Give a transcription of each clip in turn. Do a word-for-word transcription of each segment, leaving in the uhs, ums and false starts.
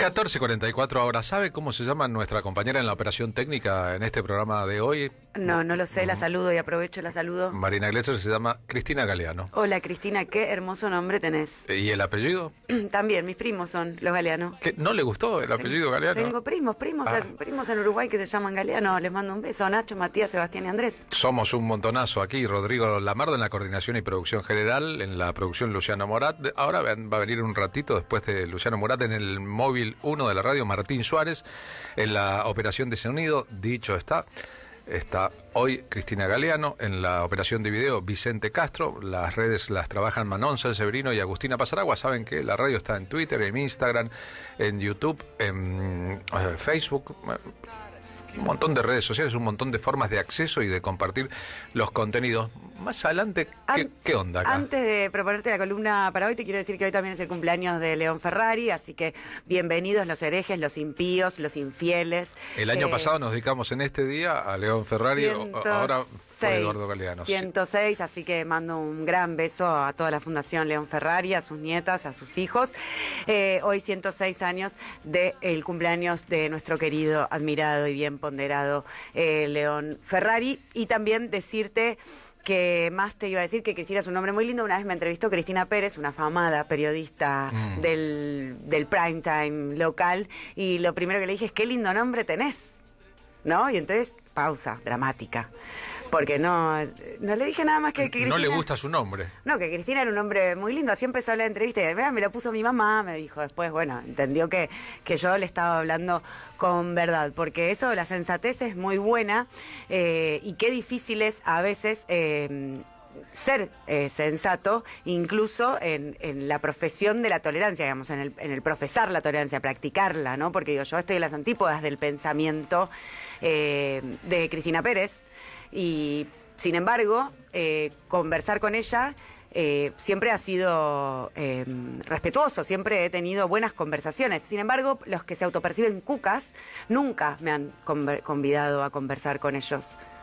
catorce cuarenta y cuatro ahora. ¿Sabe cómo se llama nuestra compañera en la operación técnica en este programa de hoy? No, no lo sé, la saludo y aprovecho la saludo. Marina Glesser se llama Cristina Galeano. Hola Cristina, qué hermoso nombre tenés. ¿Y el apellido? También, mis primos son los Galeano. ¿Qué? ¿No le gustó el apellido Galeano? Tengo primos, primos, Ah. primos en Uruguay que se llaman Galeano. Les mando un beso, Nacho, Matías, Sebastián y Andrés. Somos un montonazo aquí. Rodrigo Lamardo en la coordinación y producción general, en la producción Luciano Morat. Ahora va a venir un ratito después de Luciano Morat en el móvil uno de la radio, Martín Suárez, en la operación de sonido. Dicho está, está hoy Cristina Galeano, en la operación de video Vicente Castro. Las redes las trabajan Manon Sanseverino y Agustina Pasaragua. Saben que la radio está en Twitter, en Instagram, en YouTube, en eh, Facebook, un montón de redes sociales, un montón de formas de acceso y de compartir los contenidos. Más adelante, ¿qué, An- qué onda acá? Antes de proponerte la columna para hoy, te quiero decir que hoy también es el cumpleaños de León Ferrari, así que bienvenidos los herejes, los impíos, los infieles. El año Eh, pasado nos dedicamos en este día a León Ferrari, ciento seis, ahora fue Eduardo Galeano. ciento seis, así que mando un gran beso a toda la Fundación León Ferrari, a sus nietas, a sus hijos. Eh, hoy ciento seis años del cumpleaños de nuestro querido, admirado y bien ponderado eh, León Ferrari. Y también decirte que más te iba a decir que Cristina es un nombre muy lindo. Una vez me entrevistó Cristina Pérez, una afamada periodista Mm. del, del prime time local, y lo primero que le dije es: qué lindo nombre tenés, ¿no? Y entonces, pausa dramática, porque no, no le dije nada más que, que Cristina... No le gusta su nombre. No, que Cristina era un hombre muy lindo. Así empezó la entrevista y "Mira, me lo puso mi mamá", me dijo. Después, bueno, entendió que, que yo le estaba hablando con verdad, porque eso, la sensatez es muy buena, eh, y qué difícil es a veces eh, ser eh, sensato, incluso en, en la profesión de la tolerancia, digamos, en el, en el profesar la tolerancia, practicarla, ¿no? Porque digo, yo estoy en las antípodas del pensamiento eh, de Cristina Pérez, y sin embargo, eh, conversar con ella eh, siempre ha sido eh, respetuoso, siempre he tenido buenas conversaciones. Sin embargo, los que se autoperciben cucas nunca me han conver- convidado a conversar con ellos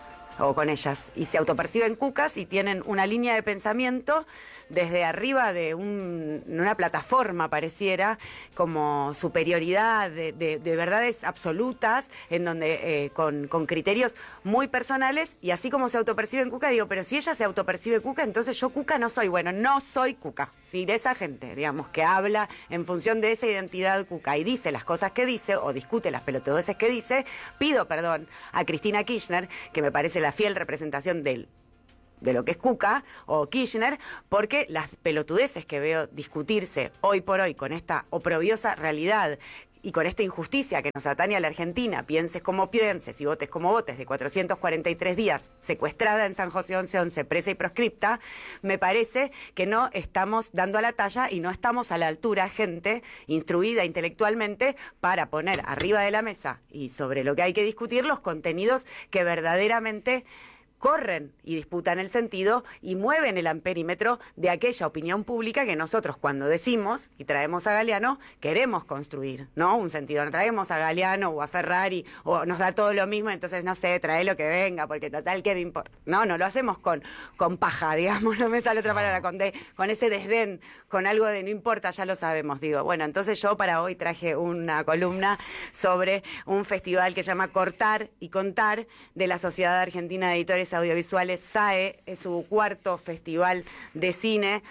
o con ellas, y se autoperciben cucas y tienen una línea de pensamiento desde arriba de un, una plataforma, pareciera, como superioridad de, de, de verdades absolutas, en donde eh, con, con criterios muy personales. Y así como se autoperciben cuca, digo, pero si ella se autopercibe cuca, entonces yo cuca no soy. Bueno, no soy cuca. Si de esa gente, digamos, que habla en función de esa identidad cuca y dice las cosas que dice o discute las pelotudeces que dice, pido perdón a Cristina Kirchner, que me parece la fiel representación del de lo que es Cuca o Kirchner, porque las pelotudeces que veo discutirse hoy por hoy con esta oprobiosa realidad y con esta injusticia que nos atañe a la Argentina, pienses como pienses y votes como votes, de cuatrocientos cuarenta y tres días secuestrada en San José once once, presa y proscripta, me parece que no estamos dando a la talla y no estamos a la altura, gente instruida intelectualmente, para poner arriba de la mesa y sobre lo que hay que discutir los contenidos que verdaderamente corren y disputan el sentido y mueven el amperímetro de aquella opinión pública que nosotros, cuando decimos y traemos a Galeano, queremos construir, ¿no? Un sentido. No traemos a Galeano o a Ferrari o nos da todo lo mismo, entonces, no sé, trae lo que venga, porque total, ¿qué me importa? No, no lo hacemos con, con paja, digamos, no me sale otra palabra, con, de, con ese desdén, con algo de no importa, ya lo sabemos, digo. Bueno, entonces yo para hoy traje una columna sobre un festival que se llama Cortar y Contar, de la Sociedad Argentina de Editores Audiovisuales, S A E, es su cuarto festival de cine,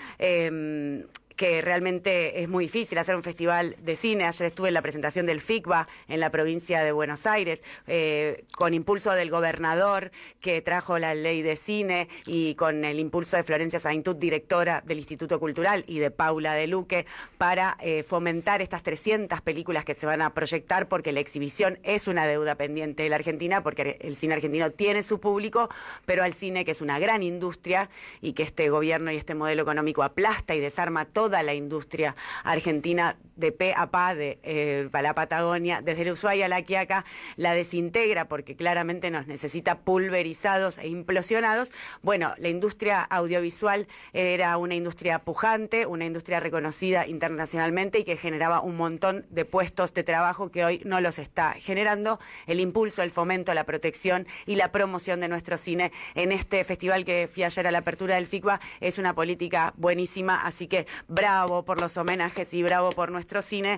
eh, que realmente es muy difícil hacer un festival de cine. Ayer estuve en la presentación del FICBA en la provincia de Buenos Aires, eh, con impulso del gobernador que trajo la ley de cine y con el impulso de Florencia Saintut, directora del Instituto Cultural, y de Paula De Luque, para eh, fomentar estas trescientas películas que se van a proyectar, porque la exhibición es una deuda pendiente de la Argentina, porque el cine argentino tiene su público, pero al cine, que es una gran industria y que este gobierno y este modelo económico aplasta y desarma todo toda la industria argentina de pe a pa, de eh, para la Patagonia, desde el Ushuaia a la Quiaca, la desintegra porque claramente nos necesita pulverizados e implosionados. Bueno, la industria audiovisual era una industria pujante, una industria reconocida internacionalmente y que generaba un montón de puestos de trabajo que hoy no los está generando. El impulso, el fomento, la protección y la promoción de nuestro cine en este festival que fui ayer a la apertura del FICBA es una política buenísima, así que bravo por los homenajes y bravo por nuestro cine.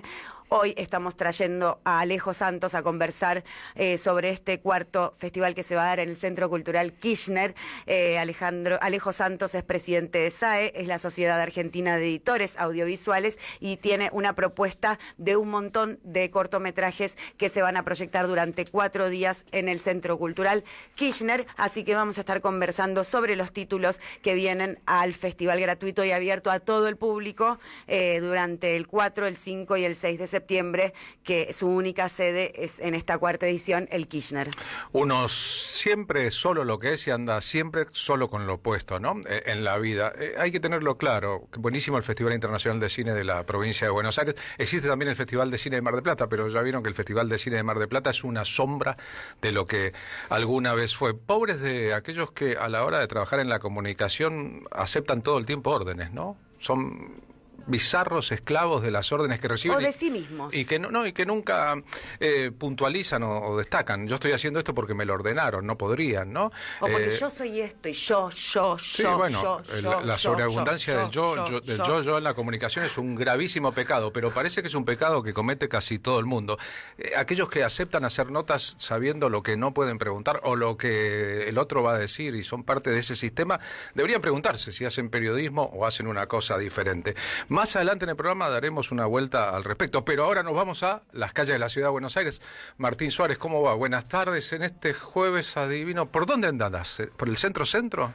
Hoy estamos trayendo a Alejo Santos a conversar eh, sobre este cuarto festival que se va a dar en el Centro Cultural Kirchner. Eh, Alejandro, Alejo Santos es presidente de S A E, es la Sociedad Argentina de Editores Audiovisuales y tiene una propuesta de un montón de cortometrajes que se van a proyectar durante cuatro días en el Centro Cultural Kirchner. Así que vamos a estar conversando sobre los títulos que vienen al festival gratuito y abierto a todo el público eh, durante el cuatro, el cinco y el seis de septiembre, que su única sede es en esta cuarta edición, el Kirchner. Uno siempre solo lo que es y anda siempre solo con lo opuesto, ¿no? Eh, en la vida. Eh, hay que tenerlo claro. Buenísimo el Festival Internacional de Cine de la provincia de Buenos Aires. Existe también el Festival de Cine de Mar del Plata, pero ya vieron que el Festival de Cine de Mar del Plata es una sombra de lo que alguna vez fue. Pobres de aquellos que a la hora de trabajar en la comunicación aceptan todo el tiempo órdenes, ¿no? Son bizarros esclavos de las órdenes que reciben. O de sí mismos. Y, y que no, no y que nunca eh, puntualizan o, o destacan. Yo estoy haciendo esto porque me lo ordenaron, no podrían, ¿no? O porque eh, yo soy esto y yo, yo, sí, yo, bueno, yo, el, yo, la sobreabundancia yo, del yo, yo, yo, del yo, yo en la comunicación es un gravísimo pecado, pero parece que es un pecado que comete casi todo el mundo. Eh, aquellos que aceptan hacer notas sabiendo lo que no pueden preguntar o lo que el otro va a decir y son parte de ese sistema, deberían preguntarse si hacen periodismo o hacen una cosa diferente. Más adelante en el programa daremos una vuelta al respecto, pero ahora nos vamos a las calles de la ciudad de Buenos Aires. Martín Suárez, ¿cómo va? Buenas tardes en este jueves adivino. ¿Por dónde andás? ¿Por el centro-centro?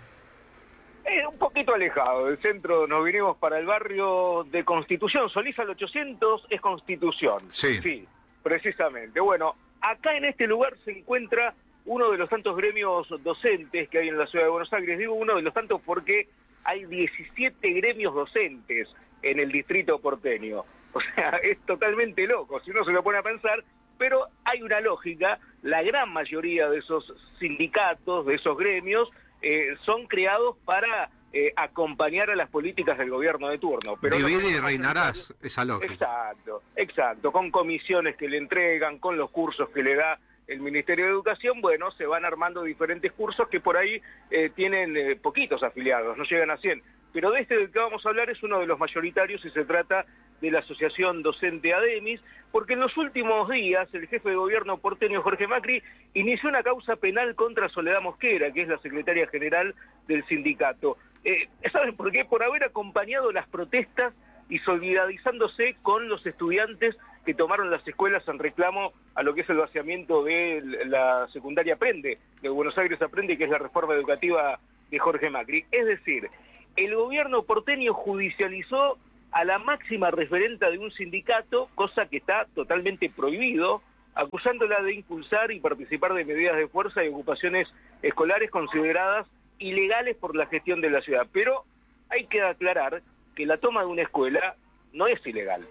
Eh, un poquito alejado del centro, nos vinimos para el barrio de Constitución. Solís al ochocientos es Constitución. Sí. Sí, precisamente. Bueno, acá en este lugar se encuentra uno de los tantos gremios docentes que hay en la ciudad de Buenos Aires. Digo uno de los tantos porque hay diecisiete gremios docentes en el distrito porteño. O sea, es totalmente loco, si uno se lo pone a pensar, pero hay una lógica. La gran mayoría de esos sindicatos, de esos gremios, eh, son creados para eh, acompañar a las políticas del gobierno de turno. Pero divide y reinarás, esa lógica. Exacto, exacto, con comisiones que le entregan, con los cursos que le da el Ministerio de Educación. Bueno, se van armando diferentes cursos que por ahí eh, tienen eh, poquitos afiliados, no llegan a cien. Pero de este del que vamos a hablar es uno de los mayoritarios y se trata de la Asociación Docente ADEMIS, porque en los últimos días el jefe de gobierno porteño Jorge Macri inició una causa penal contra Soledad Mosquera, que es la secretaria general del sindicato. Eh, ¿Saben por qué? Por haber acompañado las protestas y solidarizándose con los estudiantes que tomaron las escuelas en reclamo a lo que es el vaciamiento de la secundaria Aprende, de Buenos Aires Aprende, que es la reforma educativa de Jorge Macri. Es decir, el gobierno porteño judicializó a la máxima referenta de un sindicato, cosa que está totalmente prohibido, acusándola de impulsar y participar de medidas de fuerza y ocupaciones escolares consideradas ilegales por la gestión de la ciudad. Pero hay que aclarar que la toma de una escuela no es ilegal,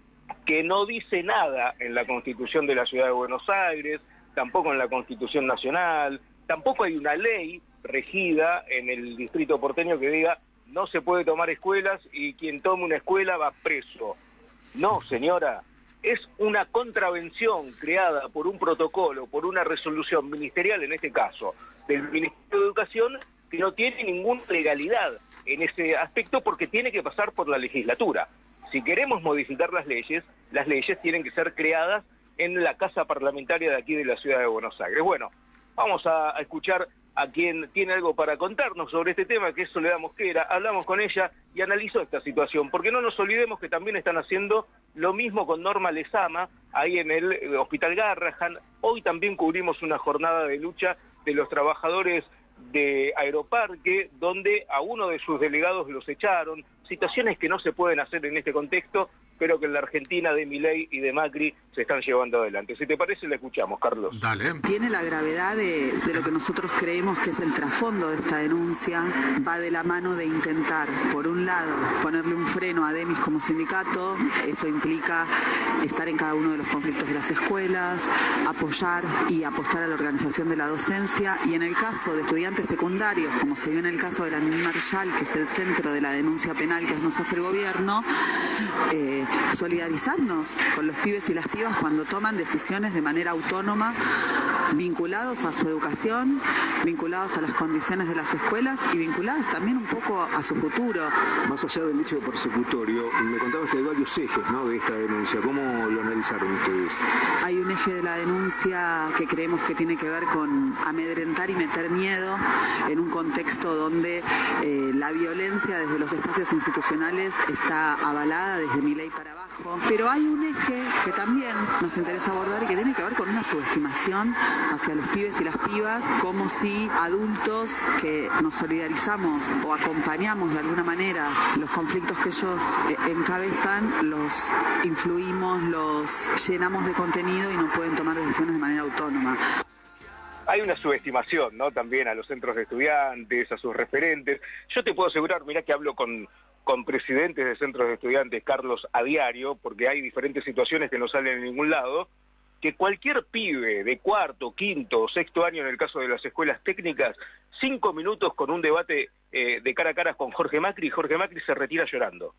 que no dice nada en la Constitución de la Ciudad de Buenos Aires, tampoco en la Constitución Nacional, tampoco hay una ley regida en el distrito porteño que diga no se puede tomar escuelas y quien tome una escuela va preso. No, señora, es una contravención creada por un protocolo, por una resolución ministerial, en este caso, del Ministerio de Educación, que no tiene ninguna legalidad en ese aspecto porque tiene que pasar por la legislatura. Si queremos modificar las leyes, las leyes tienen que ser creadas en la casa parlamentaria de aquí de la ciudad de Buenos Aires. Bueno, vamos a escuchar a quien tiene algo para contarnos sobre este tema, que es Soledad Mosquera. Hablamos con ella y analizó esta situación, porque no nos olvidemos que también están haciendo lo mismo con Norma Lezama, ahí en el Hospital Garrahan. Hoy también cubrimos una jornada de lucha de los trabajadores de Aeroparque, donde a uno de sus delegados los echaron, situaciones que no se pueden hacer en este contexto, pero que en la Argentina de Milei y de Macri se están llevando adelante. Si te parece, la escuchamos, Carlos. Dale. Tiene la gravedad de, de lo que nosotros creemos que es el trasfondo de esta denuncia, va de la mano de intentar, por un lado, ponerle un freno a ADEMIS como sindicato, eso implica estar en cada uno de los conflictos de las escuelas, apoyar y apostar a la organización de la docencia, y en el caso de estudiantes secundarios, como se vio en el caso de la Nin Marshall, que es el centro de la denuncia penal que nos hace el gobierno, eh, solidarizarnos con los pibes y las pibas cuando toman decisiones de manera autónoma vinculados a su educación, vinculados a las condiciones de las escuelas y vinculados también un poco a su futuro. Más allá del hecho persecutorio, me contabas que hay varios ejes, ¿no?, de esta denuncia. ¿Cómo lo analizaron ustedes? Hay un eje de la denuncia que creemos que tiene que ver con amedrentar y meter miedo en un contexto donde eh, la violencia desde los espacios institucionales está avalada desde mi ley para abajo. Pero hay un eje que también nos interesa abordar y que tiene que ver con una subestimación hacia los pibes y las pibas, como si adultos que nos solidarizamos o acompañamos de alguna manera los conflictos que ellos eh, encabezan, los influimos, los llenamos de contenido y no pueden tomar decisiones de manera autónoma. Hay una subestimación, ¿no?, también a los centros de estudiantes, a sus referentes. Yo te puedo asegurar, mirá que hablo con, con presidentes de centros de estudiantes, Carlos, a diario, porque hay diferentes situaciones que no salen en ningún lado, que cualquier pibe de cuarto, quinto o sexto año, en el caso de las escuelas técnicas, cinco minutos con un debate eh, de cara a cara con Jorge Macri, y Jorge Macri se retira llorando.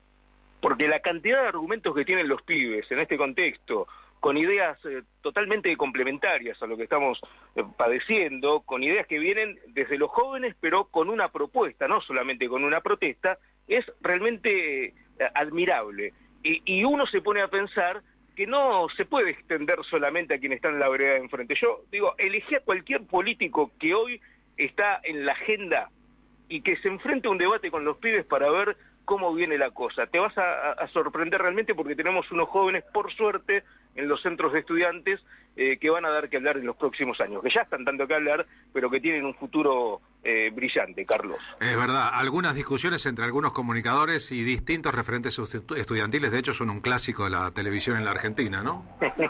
Porque la cantidad de argumentos que tienen los pibes en este contexto, con ideas eh, totalmente complementarias a lo que estamos eh, padeciendo, con ideas que vienen desde los jóvenes, pero con una propuesta, no solamente con una protesta, es realmente eh, admirable. Y, y uno se pone a pensar que no se puede extender solamente a quien está en la vereda de enfrente. Yo digo, elegí a cualquier político que hoy está en la agenda y que se enfrente a un debate con los pibes para ver cómo viene la cosa. Te vas a, a sorprender realmente porque tenemos unos jóvenes, por suerte, en los centros de estudiantes eh, que van a dar que hablar en los próximos años, que ya están dando que hablar, pero que tienen un futuro eh, brillante, Carlos. Es verdad, algunas discusiones entre algunos comunicadores y distintos referentes estudiantiles, de hecho, son un clásico de la televisión en la Argentina, ¿no?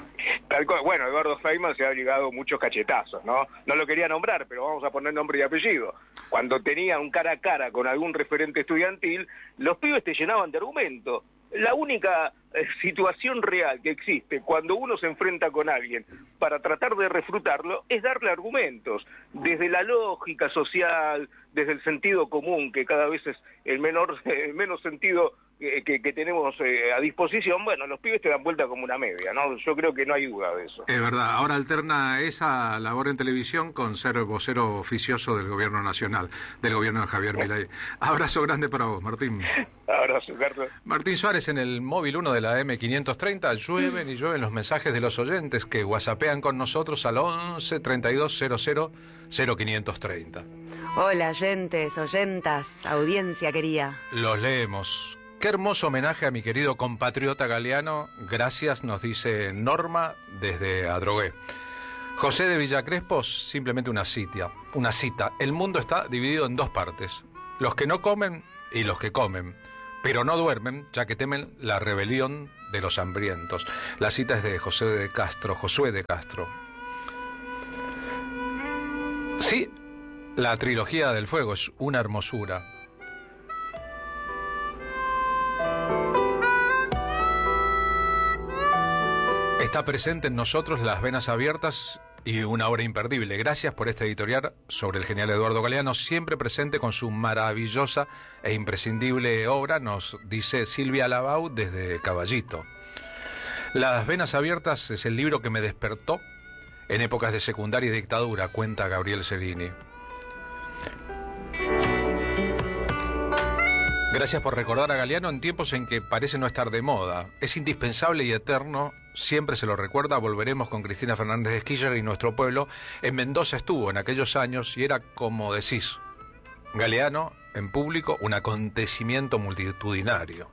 Tal cual. Bueno, Eduardo Feynman se ha llegado muchos cachetazos, ¿no? No lo quería nombrar, pero vamos a poner nombre y apellido. Cuando tenía un cara a cara con algún referente estudiantil, los pibes te llenaban de argumentos. La única eh, situación real que existe cuando uno se enfrenta con alguien para tratar de refutarlo es darle argumentos, desde la lógica social, desde el sentido común, que cada vez es el menor, el menos sentido que, que, que tenemos eh, a disposición. Bueno, los pibes te dan vuelta como una media, ¿no? Yo creo que no hay duda de eso. Es verdad, ahora alterna esa labor en televisión con ser vocero oficioso del gobierno nacional, del gobierno de Javier Milei. Abrazo grande para vos, Martín. Abrazo, Carlos. Martín Suárez, en el móvil uno de la M quinientos treinta, llueven y llueven los mensajes de los oyentes que whatsappean con nosotros al once treinta y dos cero cero cero quinientos treinta. Hola, oyentes, oyentas, audiencia querida. Los leemos. Qué hermoso homenaje a mi querido compatriota Galeano. Gracias, nos dice Norma desde Adrogué. José de Villacrespos, simplemente una cita. Una cita. El mundo está dividido en dos partes. Los que no comen y los que comen. Pero no duermen, ya que temen la rebelión de los hambrientos. La cita es de José de Castro, Josué de Castro. Sí, la trilogía del fuego es una hermosura. Está presente en nosotros Las venas abiertas y una obra imperdible. Gracias por este editorial sobre el genial Eduardo Galeano, siempre presente con su maravillosa e imprescindible obra, nos dice Silvia Labau desde Caballito. Las venas abiertas es el libro que me despertó en épocas de secundaria y dictadura, cuenta Gabriel Cerini. Gracias por recordar a Galeano en tiempos en que parece no estar de moda. Es indispensable y eterno, siempre se lo recuerda. Volveremos con Cristina Fernández de Kirchner y nuestro pueblo. En Mendoza estuvo en aquellos años y era, como decís, Galeano en público, un acontecimiento multitudinario.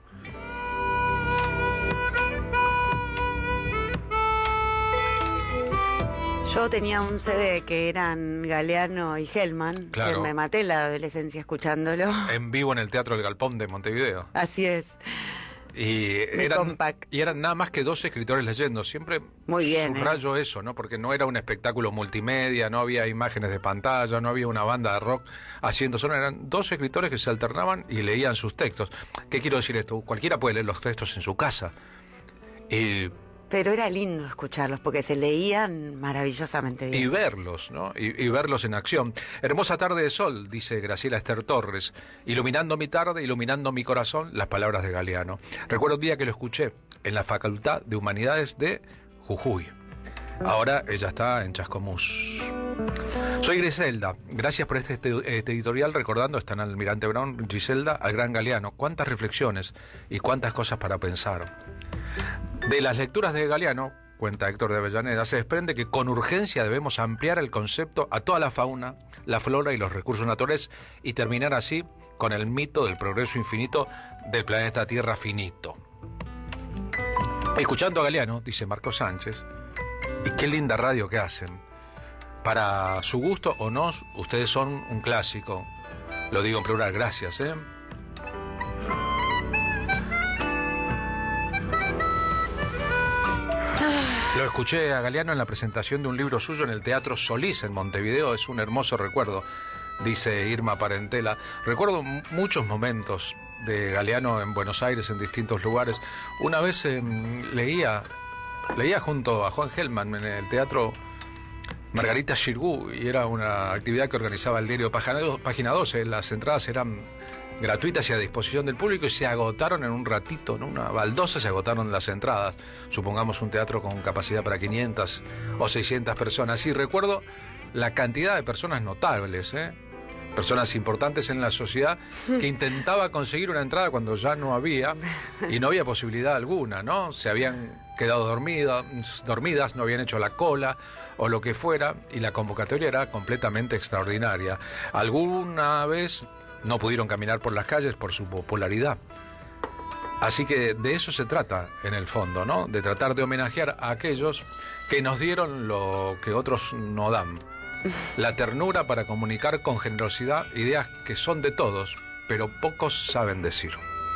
Yo tenía un C D que eran Galeano y Hellman, claro, que me maté en la adolescencia escuchándolo. En vivo en el Teatro El Galpón de Montevideo. Así es. Y eran, y eran nada más que dos escritores leyendo. Siempre Muy bien, subrayo ¿eh? eso, ¿no? Porque no era un espectáculo multimedia, no había imágenes de pantalla, no había una banda de rock haciendo solo. Eran dos escritores que se alternaban y leían sus textos. ¿Qué quiero decir esto? Cualquiera puede leer los textos en su casa. Y... Pero era lindo escucharlos porque se leían maravillosamente bien. Y verlos, ¿no? Y, y verlos en acción. Hermosa tarde de sol, dice Graciela Esther Torres. Iluminando mi tarde, iluminando mi corazón, las palabras de Galeano. Recuerdo un día que lo escuché en la Facultad de Humanidades de Jujuy. Ahora ella está en Chascomús. Soy Griselda. Gracias por este, este, este editorial recordando, está en Almirante Brown, Griselda, al gran Galeano. Cuántas reflexiones y cuántas cosas para pensar. De las lecturas de Galeano, cuenta Héctor de Avellaneda, se desprende que con urgencia debemos ampliar el concepto a toda la fauna, la flora y los recursos naturales y terminar así con el mito del progreso infinito del planeta Tierra finito. Escuchando a Galeano, dice Marco Sánchez, y qué linda radio que hacen. Para su gusto o no, ustedes son un clásico. Lo digo en plural, gracias, ¿eh? Lo escuché a Galeano en la presentación de un libro suyo en el Teatro Solís en Montevideo. Es un hermoso recuerdo, dice Irma Parentela. Recuerdo m- muchos momentos de Galeano en Buenos Aires, en distintos lugares. Una vez eh, leía, leía junto a Juan Gelman en el Teatro Margarita Xirgu, y era una actividad que organizaba el diario Página doce. Las entradas eran gratuitas y a disposición del público y se agotaron en un ratito, en una baldosa se agotaron las entradas. Supongamos un teatro con capacidad para quinientas o seiscientas personas. Y recuerdo la cantidad de personas notables, ¿eh? Personas importantes en la sociedad que intentaba conseguir una entrada cuando ya no había y no había posibilidad alguna, ¿no? Se habían quedado dormidas, dormidas, no habían hecho la cola o lo que fuera, y la convocatoria era completamente extraordinaria. Alguna vez no pudieron caminar por las calles por su popularidad. Así que de eso se trata en el fondo, ¿no? De tratar de homenajear a aquellos que nos dieron lo que otros no dan. La ternura para comunicar con generosidad ideas que son de todos, pero pocos saben decir.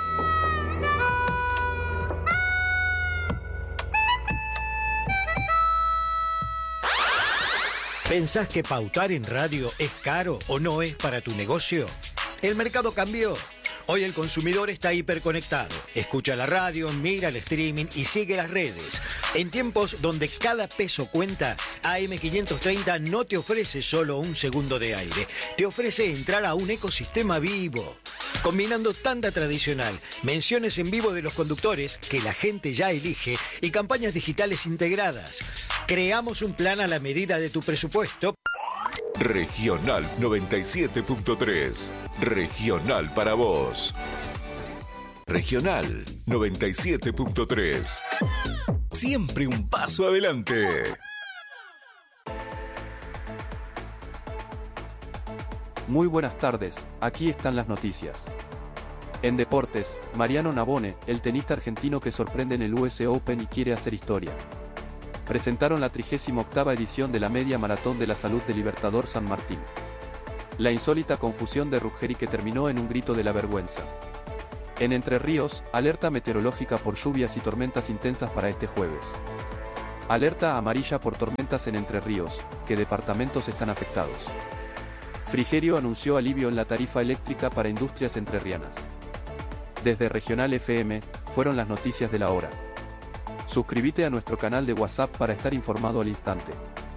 ¿Pensás que pautar en radio es caro o no es para tu negocio? El mercado cambió. Hoy el consumidor está hiperconectado. Escucha la radio, mira el streaming y sigue las redes. En tiempos donde cada peso cuenta, A M quinientos treinta no te ofrece solo un segundo de aire. Te ofrece entrar a un ecosistema vivo. Combinando tanda tradicional, menciones en vivo de los conductores que la gente ya elige y campañas digitales integradas. Creamos un plan a la medida de tu presupuesto. Regional noventa y siete punto tres. Regional para vos. Regional noventa y siete punto tres. Siempre un paso adelante. Muy buenas tardes, aquí están las noticias. En deportes, Mariano Navone, el tenista argentino que sorprende en el U S Open y quiere hacer historia. Presentaron la trigésima octava edición de la Media Maratón de la Salud de Libertador San Martín. La insólita confusión de Ruggeri que terminó en un grito de la vergüenza. En Entre Ríos, alerta meteorológica por lluvias y tormentas intensas para este jueves. Alerta amarilla por tormentas en Entre Ríos, ¿qué departamentos están afectados? Frigerio anunció alivio en la tarifa eléctrica para industrias entrerrianas. Desde Regional F M, fueron las noticias de la hora. Suscríbete a nuestro canal de WhatsApp para estar informado al instante.